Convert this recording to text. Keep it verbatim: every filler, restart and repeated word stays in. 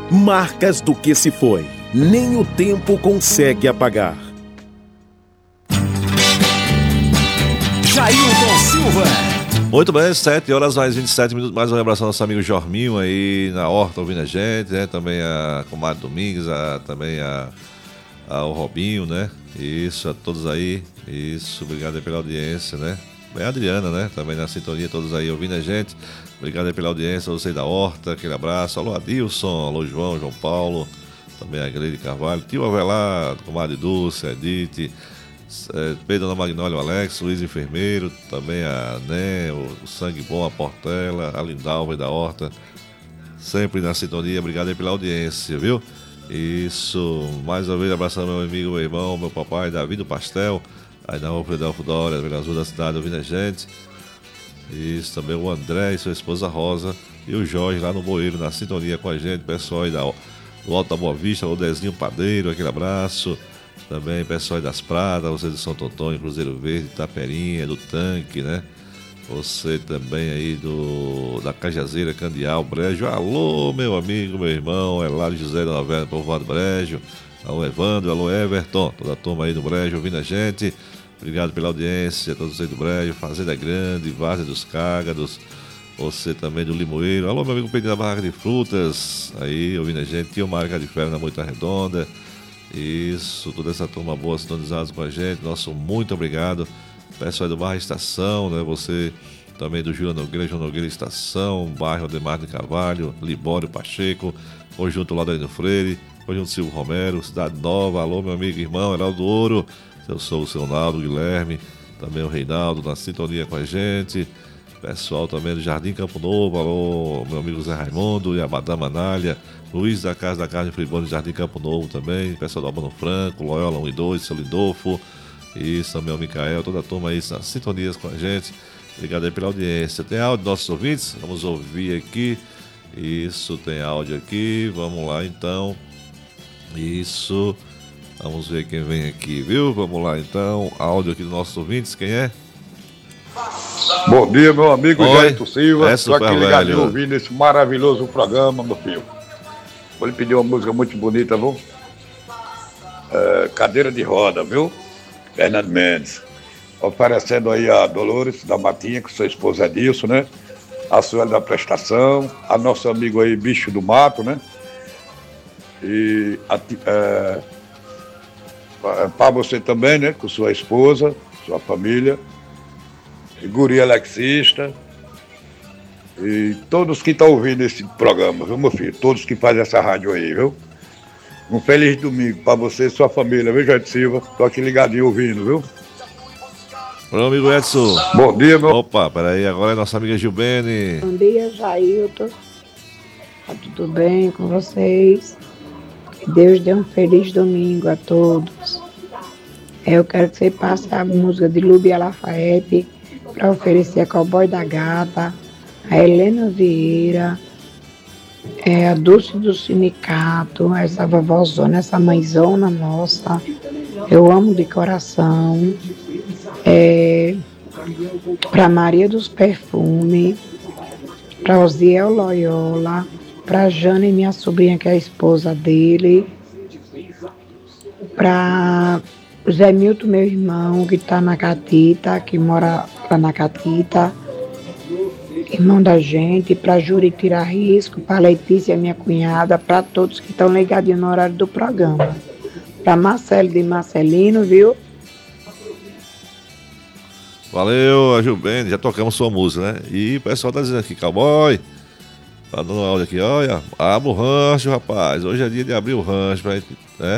marcas do que se foi, nem o tempo consegue apagar. Jailton Silva. Muito bem, sete horas mais vinte e sete minutos. Mais um abraço ao nosso amigo Jorminho aí na horta ouvindo a gente, né? Também a comadre Domingues, a, também a, a, o Robinho, né? Isso, a todos aí. Isso, obrigado aí pela audiência, né? Bem, a Adriana, né? Também na sintonia, todos aí ouvindo a gente. Obrigado aí pela audiência, você da horta, aquele abraço. Alô, Adilson, alô, João, João Paulo, também a Gleide Carvalho, tio Avelar, comadre Dulce, Edith, É, Pedro da Magnólia, o Alex, Luiz Enfermeiro, também a Né, o Sangue Bom, a Portela, a Lindalva e da Horta, sempre na sintonia, obrigado aí pela audiência, viu? Isso, mais uma vez abraçando meu amigo, meu irmão, meu papai, Davi do Pastel, aí na rua Fredelfo Dória, Vila Azul da cidade, ouvindo a gente. Isso, também o André e sua esposa Rosa, e o Jorge lá no Boeiro, na sintonia com a gente, pessoal aí da, do Alto da Boa Vista, o Dezinho Padeiro, aquele abraço. Também pessoal das Pradas, vocês de Santo Antônio, Cruzeiro Verde, Itaperinha, do Tanque, né? Você também aí do da Cajazeira, Candial, Brejo. Alô, meu amigo, meu irmão, Elário José da Novela, Povoado Brejo. Alô, Evandro, alô, Everton, toda a turma aí do Brejo ouvindo a gente. Obrigado pela audiência, todos vocês do Brejo, Fazenda Grande, Várzea dos Cágados. Você também do Limoeiro. Alô, meu amigo Pedro da Barraca de Frutas, aí ouvindo a gente. Tio Marca de Ferro na Moita Redonda. Isso, toda essa turma boa sintonizados com a gente, nosso muito obrigado. Pessoal do Barra Estação, né? Você também do Júlio Nogueira, João Nogueira Estação, bairro Ademar de Carvalho, Libório Pacheco, hoje junto lá do Freire, hoje junto Silvio Romero, Cidade Nova, alô meu amigo e irmão Heraldo Ouro, eu sou o seu Naldo Guilherme, também o Reinaldo na sintonia com a gente. Pessoal também do Jardim Campo Novo, alô, meu amigo Zé Raimundo e a Madame Anália, Luiz da Casa da Carne Fribone do Jardim Campo Novo também, pessoal do Albano Franco, Loyola um e dois, seu Lindolfo, isso também o Micael, toda a turma aí nas sintonias com a gente. Obrigado aí pela audiência. Tem áudio dos nossos ouvintes? Vamos ouvir aqui. Isso, tem áudio aqui, vamos lá então. Isso, vamos ver quem vem aqui, viu? Vamos lá então, áudio aqui dos nossos ouvintes, quem é? Bom dia, meu amigo Jailton Silva. Estou aqui ligadinho ouvindo esse maravilhoso programa, meu filho. Vou lhe pedir uma música muito bonita, viu? É, Cadeira de Roda, viu? Fernando Mendes. Oferecendo aí a Dolores da Matinha, com sua esposa Edilson, né? A Sueli da Prestação, a nosso amigo aí, Bicho do Mato, né? E a, é, para você também, né? Com sua esposa, sua família. Guri Alexista e todos que estão ouvindo esse programa, viu, meu filho? Todos que fazem essa rádio aí, viu? Um feliz domingo para você e sua família, viu, Jailton Silva? Tô aqui ligadinho ouvindo, viu? Olá, amigo Edson. Bom dia, meu... Opa, peraí, agora é nossa amiga Gilbene. Bom dia, Jailton. Tá tudo bem com vocês? Que Deus dê um feliz domingo a todos. Eu quero que você passe a música de Lúbia Lafayette para oferecer a Cowboy da Gata, a Helena Vieira, é, a Dulce do Sindicato, essa vovózona, essa mãezona nossa, eu amo de coração, é, para Maria dos Perfumes, para Osiel Loyola, para Jane, minha sobrinha, que é a esposa dele, para Zé Milton, meu irmão, que está na Catita, que mora lá na Catita, irmão da gente, para Júri Tirar Risco, para Letícia, minha cunhada, para todos que estão ligadinhos no horário do programa. Para Marcelo de Marcelino, viu? Valeu, a Gilbene, já tocamos sua música, né? E o pessoal tá dizendo aqui, cowboy, tá dando áudio aqui, olha, abra o rancho, rapaz, hoje é dia de abrir o rancho, pra gente, né?